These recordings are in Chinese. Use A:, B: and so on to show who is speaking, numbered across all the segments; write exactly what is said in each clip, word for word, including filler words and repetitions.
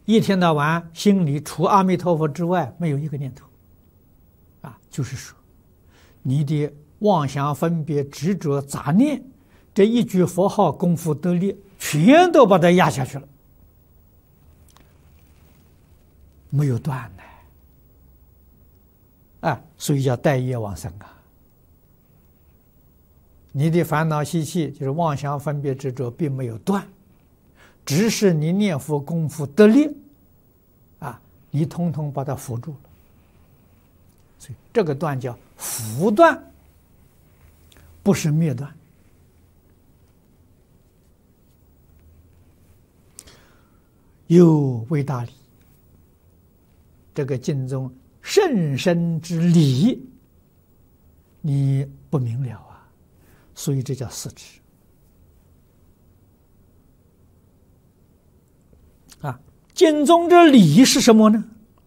A: 一天到晚心里除阿弥陀佛之外没有一个念头，啊，就是说，你的妄想、分别、执着、杂念，这一句佛号功夫得力，全都把它压下去了，没有断呢，啊，所以叫带业往生啊。你的烦恼习气就是妄想、分别、执着，并没有断。只是你念佛功夫得力，啊，你通通把它扶住了，所以这个断叫扶断，不是灭断。有为大理，这个经中甚深之理，你不明了啊，所以这叫四执。啊，经中之理是什么呢？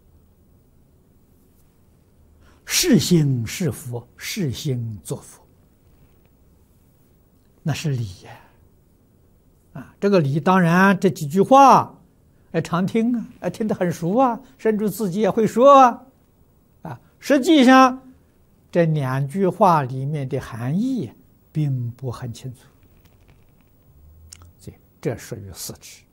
A: 是心是佛，是心作佛，那是理呀！啊，这个理当然这几句话，哎，常听啊，哎，听得很熟啊，甚至自己也会说啊，啊，实际上这两句话里面的含义并不很清楚，这这属于四执。